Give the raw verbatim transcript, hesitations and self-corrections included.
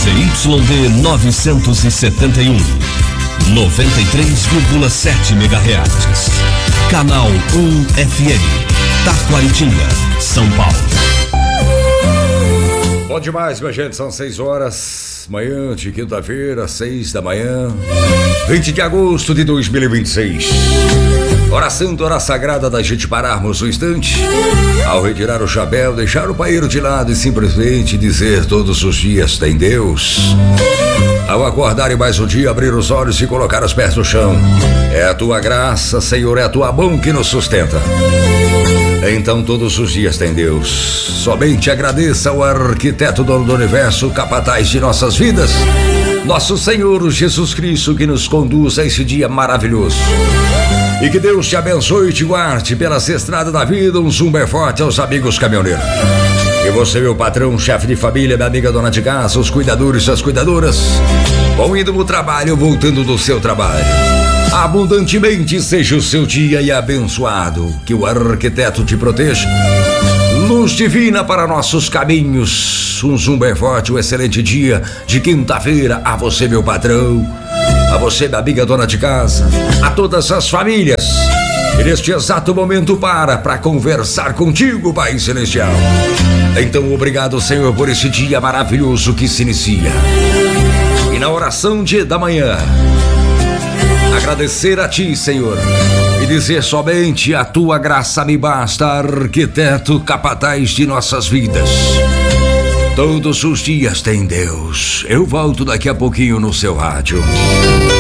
C Y D novecentos e setenta e um, noventa e três vírgula sete megahertz. Canal um F M, Taquaritinga, São Paulo. Bom demais, minha gente, são seis horas, manhã de quinta-feira, seis da manhã, vinte de agosto de dois mil e vinte e seis. Hora santa, hora sagrada da gente pararmos um instante, ao retirar o chapéu, deixar o paeiro de lado e simplesmente dizer todos os dias tem Deus. Ao acordar e mais um dia, abrir os olhos e colocar os pés no chão. É a tua graça, Senhor, é a tua mão que nos sustenta. Então todos os dias tem Deus. Somente agradeça ao arquiteto dono do universo, capataz de nossas vidas, nosso Senhor Jesus Cristo, que nos conduz a esse dia maravilhoso. E que Deus te abençoe e te guarde pela estrada da vida. Um zumba forte aos amigos caminhoneiros. E você, meu patrão, chefe de família, minha amiga dona de casa, os cuidadores e as cuidadoras, vão indo no trabalho, voltando do seu trabalho. Abundantemente seja o seu dia e abençoado. Que o arquiteto te proteja. Luz divina para nossos caminhos. Um zumba forte, um excelente dia de quinta-feira a você, meu patrão, a você, minha amiga dona de casa, a todas as famílias. E neste exato momento para para conversar contigo, Pai Celestial. Então obrigado, Senhor, por esse dia maravilhoso que se inicia. E na oração de, da manhã, agradecer a Ti, Senhor, e dizer somente a Tua graça me basta, arquiteto capataz de nossas vidas. Todos os dias tem Deus. Eu volto daqui a pouquinho no seu rádio.